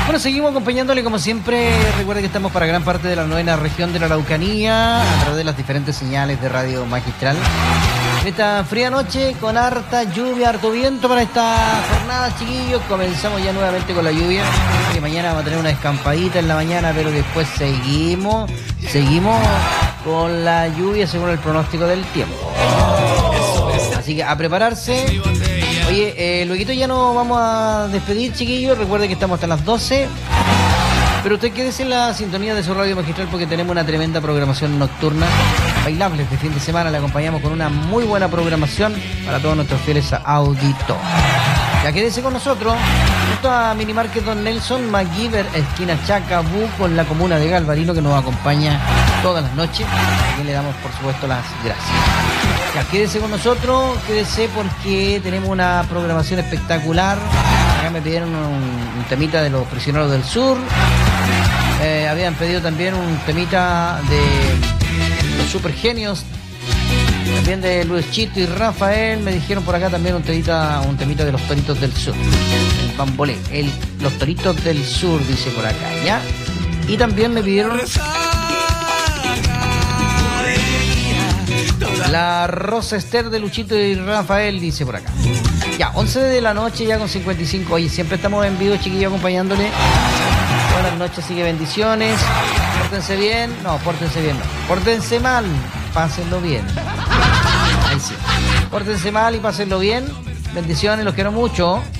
Bueno, seguimos acompañándole como siempre. Recuerda que estamos para gran parte de la 9ª región de la Araucanía a través de las diferentes señales de Radio Magistral. Esta fría noche con harta lluvia, harto viento para esta jornada, chiquillos. Comenzamos ya nuevamente con la lluvia, que mañana vamos a tener una escampadita en la mañana, pero después seguimos con la lluvia según el pronóstico del tiempo. Así que a prepararse. Oye, luego ya nos vamos a despedir, chiquillos. Recuerde que estamos hasta las 12. Pero usted quédese en la sintonía de su Radio Magistral porque tenemos una tremenda programación nocturna. Bailables de fin de semana, le acompañamos con una muy buena programación para todos nuestros fieles auditores. Ya quédese con nosotros, junto a Minimarket Don Nelson, MacGyver, esquina Chacabú, con la comuna de Galvarino, que nos acompaña todas las noches. Aquí le damos, por supuesto, las gracias. Ya quédese con nosotros, quédese porque tenemos una programación espectacular. Acá me pidieron un temita de los Prisioneros del Sur. Habían pedido también un temita de los Supergenios, también de Luisito y Rafael. Me dijeron por acá también un temita de los Toritos del Sur, el bambolé, los Toritos del Sur, dice por acá, ¿ya? Y también me pidieron la Rosa Ester de Luchito y Rafael, dice por acá. Ya, 11 de la noche, ya con 55. Oye, siempre estamos en vivo, chiquillos, acompañándole. Buenas noches, sigue bendiciones. Pórtense bien. No, pórtense bien, no. Pórtense mal, pásenlo bien. Ahí sí. Pórtense mal y pásenlo bien. Bendiciones, los quiero mucho.